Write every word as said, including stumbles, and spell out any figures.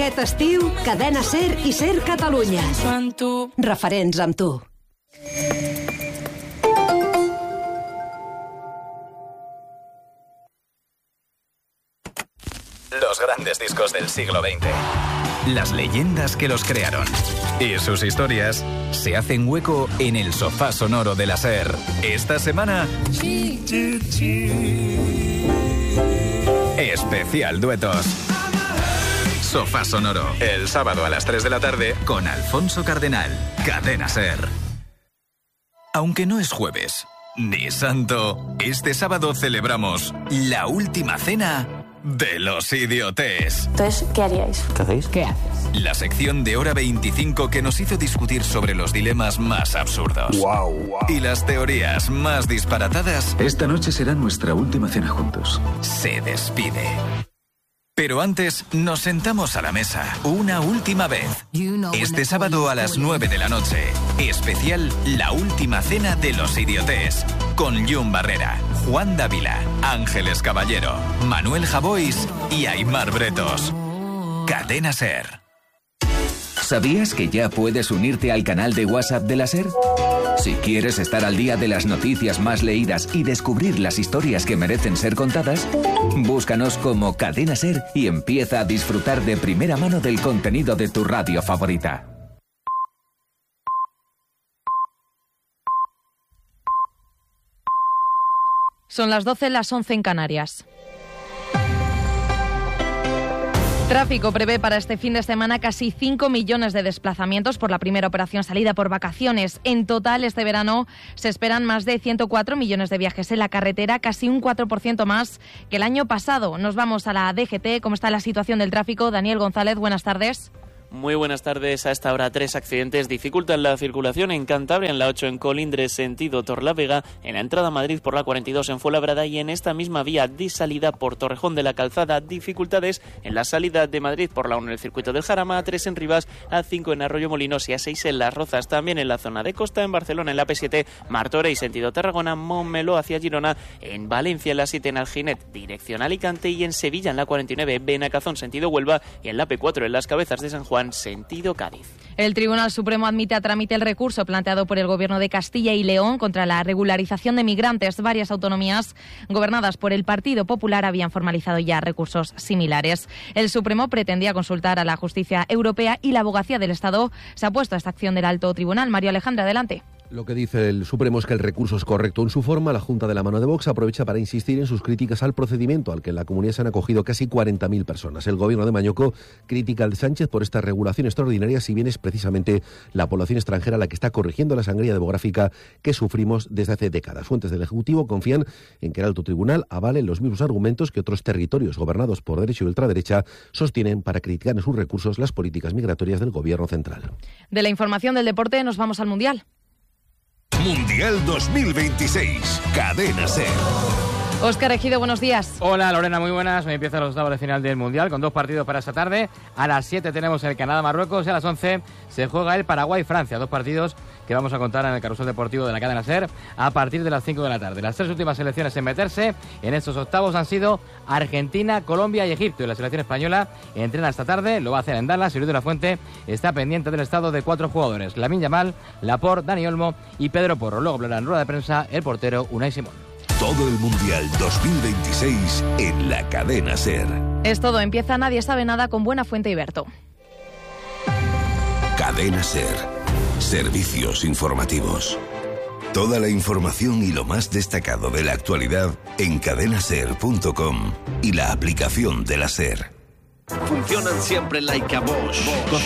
Aquest estiu, Cadena Ser i Ser Catalunya. Referents amb tu. Los grandes discos del siglo veinte. Las leyendas que los crearon. Y sus historias se hacen hueco en el sofá sonoro de la SER. Esta semana... Especial Duetos. Sofá sonoro. El sábado a las tres de la tarde con Alfonso Cardenal. Cadena SER. Aunque no es jueves ni santo, este sábado celebramos la última cena de los idiotes. Entonces, ¿qué haríais? ¿Qué hacéis? ¿Qué haces? La sección de Hora veinticinco que nos hizo discutir sobre los dilemas más absurdos. Wow, wow. Y las teorías más disparatadas. Esta noche será nuestra última cena juntos. Se despide. Pero antes nos sentamos a la mesa una última vez. Este sábado a las nueve de la noche. Especial La Última Cena de los Idiotes. Con Jun Barrera, Juan Dávila, Ángeles Caballero, Manuel Javois y Aimar Bretos. Cadena SER. ¿Sabías que ya puedes unirte al canal de WhatsApp de la SER? Si quieres estar al día de las noticias más leídas y descubrir las historias que merecen ser contadas, búscanos como Cadena SER y empieza a disfrutar de primera mano del contenido de tu radio favorita. Son las doce, las once en Canarias. Tráfico prevé para este fin de semana casi cinco millones de desplazamientos por la primera operación salida por vacaciones. En total, este verano se esperan más de ciento cuatro millones de viajes en la carretera, casi un cuatro por ciento más que el año pasado. Nos vamos a la D G T. ¿Cómo está la situación del tráfico? Daniel González, buenas tardes. Muy buenas tardes. A esta hora tres accidentes dificultan la circulación en Cantabria, en la ocho en Colindres, sentido Torlavega, en la entrada a Madrid por la cuarenta y dos en Fuenlabrada y en esta misma vía de salida por Torrejón de la Calzada. Dificultades en la salida de Madrid por la uno en el circuito del Jarama, a tres en Rivas, a cinco en Arroyo Molinos y a seis en Las Rozas. También en la zona de costa, en Barcelona, en la P siete, Martorell, sentido Tarragona, Montmeló hacia Girona, en Valencia, en la siete en Alginet, dirección Alicante y en Sevilla, en la cuarenta y nueve, Benacazón, sentido Huelva y en la P cuatro, en Las Cabezas de San Juan, sentido Cádiz. El Tribunal Supremo admite a trámite el recurso planteado por el Gobierno de Castilla y León contra la regularización de migrantes. Varias autonomías gobernadas por el Partido Popular habían formalizado ya recursos similares. El Supremo pretendía consultar a la justicia europea y la abogacía del Estado se ha opuesto a esta acción del Alto Tribunal. María Alejandra, adelante. Lo que dice el Supremo es que el recurso es correcto en su forma. La Junta de la Mano de Vox aprovecha para insistir en sus críticas al procedimiento, al que en la comunidad se han acogido casi cuarenta mil personas. El Gobierno de Mañueco critica al Sánchez por esta regulación extraordinaria, si bien es precisamente la población extranjera la que está corrigiendo la sangría demográfica que sufrimos desde hace décadas. Fuentes del Ejecutivo confían en que el Alto Tribunal avale los mismos argumentos que otros territorios gobernados por derecha y ultraderecha sostienen para criticar en sus recursos las políticas migratorias del Gobierno central. De la información del deporte nos vamos al Mundial. Mundial dos mil veintiséis, Cadena SER. Óscar Ejido, buenos días. Hola Lorena, muy buenas. Me empiezan los octavos de final del Mundial con dos partidos para esta tarde. A las siete tenemos el Canadá-Marruecos y a las once se juega el Paraguay-Francia. Dos partidos que vamos a contar en el carrusel deportivo de la cadena SER a partir de las cinco de la tarde. Las tres últimas selecciones en meterse en estos octavos han sido Argentina, Colombia y Egipto. Y la selección española entrena esta tarde, lo va a hacer en Dallas. Y Luis de la Fuente está pendiente del estado de cuatro jugadores: Lamine Yamal, Laporte, Dani Olmo y Pedro Porro. Luego hablará en rueda de prensa el portero Unai Simón. Todo el Mundial dos mil veintiséis en la cadena SER. Es todo, empieza Nadie Sabe Nada con Buenafuente y Berto. Cadena SER. Servicios informativos. Toda la información y lo más destacado de la actualidad en cadena ser punto com y la aplicación de la SER. Funcionan siempre like a Bosch.